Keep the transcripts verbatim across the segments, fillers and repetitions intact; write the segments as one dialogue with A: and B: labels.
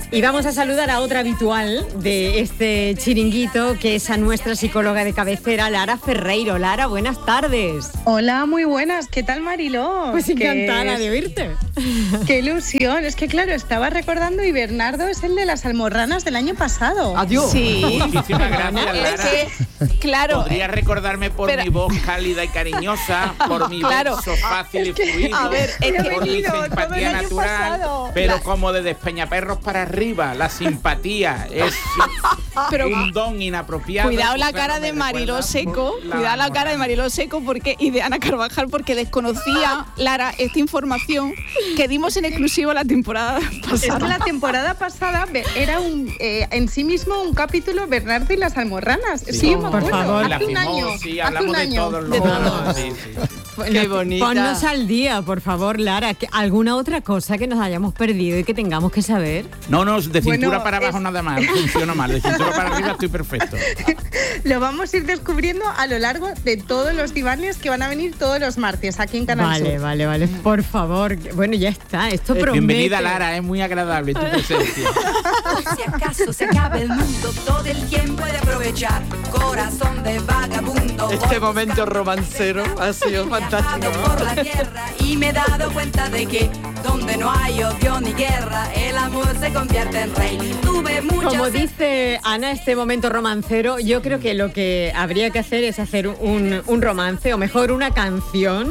A: Y vamos a saludar a otra habitual de este chiringuito, que es a nuestra psicóloga de cabecera, Lara Ferreiro. Lara, buenas tardes.
B: Hola, muy buenas. ¿Qué tal, Mariló?
A: Pues encantada de oírte.
B: Qué ilusión. Es que, claro, estaba recordando y Bernardo es el de las almorranas del año pasado.
A: Adiós.
C: Sí.
D: Muchísimas gracias, Lara.
C: Es que, claro.
D: Podrías recordarme por
C: pero,
D: mi voz cálida y cariñosa, por mi
C: claro,
D: verso fácil
C: es que,
D: y fluido,
C: a ver, es que,
D: por mi
B: venido
D: simpatía
B: todo el año
D: natural,
B: pasado.
D: pero
C: La...
D: como de Despeñaperros para arriba, la simpatía es
C: pero,
D: un don inapropiado.
C: Cuidado la
D: Claro,
C: cara de
D: me
C: Mariló
D: recuerda
C: Seco,
D: por la
C: cuidado la cara de
D: almorrana.
C: Mariló Seco porque y de Ana Carvajal, porque desconocía, Lara, esta información que dimos en exclusiva la temporada
B: Es que
C: pasada.
B: la temporada pasada era un eh, en sí mismo un capítulo Bernardo y las almorranas. Sí,
D: Sí,
B: yo me
A: por
B: acuerdo.
A: favor.
D: La
B: Hace un
D: Fimó,
B: año.
D: sí,
B: hace
D: hablamos
B: un
D: de
B: año.
D: todos los
C: De todos.
D: sí, sí, sí.
A: Bueno,
C: bonita.
A: Ponnos al día, por favor, Lara. ¿Que ¿Alguna otra cosa que nos hayamos perdido y que tengamos que saber?
D: No, no, de cintura
B: Bueno,
D: para abajo
B: es-
D: nada más, funciona mal. De cintura para arriba estoy perfecto.
B: Lo vamos a ir descubriendo a lo largo de todos los divanes que van a venir todos los martes aquí en Canal
A: Vale,
B: Sur.
A: vale, vale. Por favor. Bueno, ya está. Esto promete.
D: Bienvenida, Lara, es muy agradable tu presencia.
E: Por si acaso se acaba el mundo, todo el tiempo puede aprovechar. Corazón de vagabundo.
F: Este momento romancero ha sido fantástico.
E: Por la tierra y me he dado cuenta de que donde no hay odio ni guerra, el amor se convierte en rey. Tuve muchas...
A: Como dice Ana, este momento romancero, yo creo que lo que habría que hacer es hacer un, un romance, o mejor una canción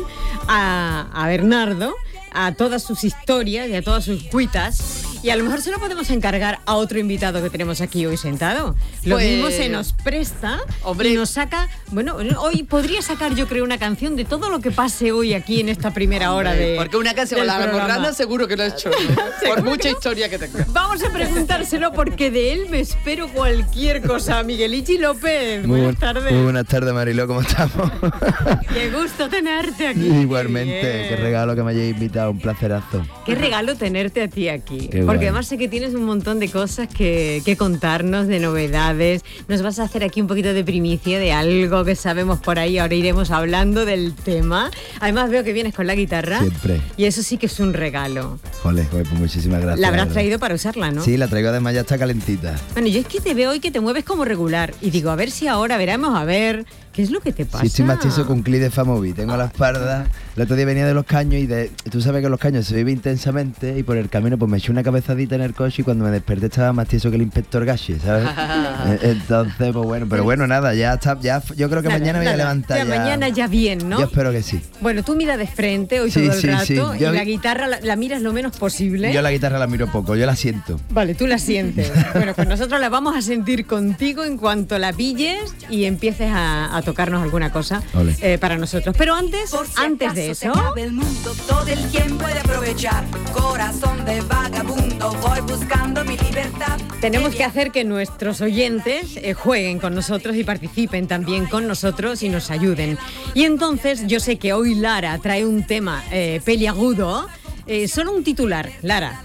A: a, a Bernardo, a todas sus historias y a todas sus cuitas. Y a lo mejor se lo podemos encargar a otro invitado que tenemos aquí hoy sentado. Lo
F: Pues-
A: mismo se nos presta,
F: Hombre.
A: y nos saca... Bueno, hoy podría sacar yo creo una canción de todo lo que pase hoy aquí en esta primera hora de
F: Porque una canción
A: del
F: la
A: programa.
F: almorrana seguro que lo he hecho. Por mucha historia que tenga.
A: Vamos a preguntárselo porque de él me espero cualquier cosa. Miguelichi López,
G: Muy
A: buenas
G: buen-
A: tardes.
G: Muy buenas tardes, Mariló, ¿cómo estamos?
A: Qué gusto tenerte aquí.
G: Igualmente,
A: Bien.
G: qué regalo que me hayáis invitado, un placerazo.
A: Qué regalo tenerte a ti aquí.
G: Qué
A: Porque
G: guay.
A: además sé que tienes un montón de cosas que, que contarnos, de novedades. Nos vas a hacer aquí un poquito de primicia de algo que sabemos por ahí. Ahora iremos hablando del tema. Además veo que vienes con la guitarra.
G: Siempre.
A: Y eso sí que es un regalo.
G: Joder, joder, pues muchísimas gracias.
A: La habrás
G: verdad.
A: traído para usarla, ¿no?
G: Sí, la traigo además, ya está calentita.
A: Bueno, yo es que te veo hoy que te mueves como regular. Y digo, a ver si ahora veremos, a ver, ¿qué es lo que te pasa?
G: Sí, estoy más tieso con clip de Famovi. Tengo la espalda. El otro día venía de Los Caños y de, tú sabes que en Los Caños se vive intensamente y por el camino pues me eché una cabezadita en el coche y cuando me desperté estaba más tieso que el inspector Gashi, ¿sabes? Eh, Entonces, pues bueno, pero bueno, nada, ya está, ya yo creo que
A: Nada,
G: mañana me voy a
A: nada,
G: levantar
A: ya
G: ya.
A: mañana ya bien, ¿no?
G: Yo espero que sí.
A: Bueno, tú mira de frente hoy
G: Sí,
A: todo el
G: sí,
A: rato
G: sí.
A: y
G: Yo
A: la
G: vi-
A: guitarra la, la miras lo menos posible.
G: Yo la guitarra la miro poco, yo la siento.
A: Vale, tú la sientes. Bueno, pues nosotros la vamos a sentir contigo en cuanto la pilles y empieces a, a tocarnos alguna cosa
G: Ole.
A: eh, para nosotros. Pero antes,
E: Por si
A: antes de
E: acaso se
A: eso,
E: acaba el mundo, todo el tiempo puede aprovechar. Corazón de vagabundo, voy buscando mi libertad.
A: tenemos que hacer que nuestros oyentes eh, jueguen con nosotros y participen también con nosotros y nos ayuden. Y entonces, yo sé que hoy Lara trae un tema eh, peliagudo. Eh, solo un titular, Lara.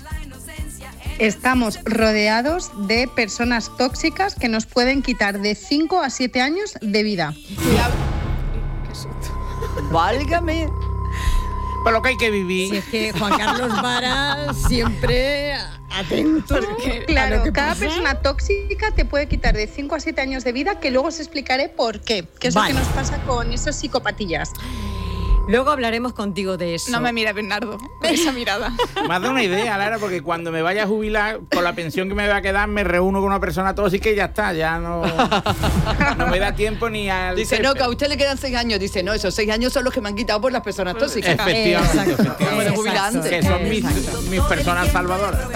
B: Estamos rodeados de personas tóxicas que nos pueden quitar de cinco a siete años de vida.
F: Válgame.
D: Por lo que hay que vivir.
A: Si es que Juan Carlos Vara siempre atento a
B: Claro,
A: lo que
B: cada
A: pasa.
B: persona tóxica te puede quitar de cinco a siete años de vida, que luego os explicaré por qué. ¿Qué es
A: Vale.
B: lo que nos pasa con esas psicopatillas?
A: Luego hablaremos contigo de eso.
C: No me mira Bernardo con esa mirada.
D: Me has dado una idea, Lara, porque cuando me vaya a jubilar, con la pensión que me va a quedar, me reúno con una persona tóxica y ya está, ya no, no me da tiempo ni al...
F: Dice, no, que a usted le quedan seis años. Dice, no, esos seis años son los que me han quitado por las personas tóxicas.
D: Efectivamente,
A: Exacto,
D: efectivamente.
F: jubilante.
D: Que son mis,
A: exacto.
D: mis personas salvadoras.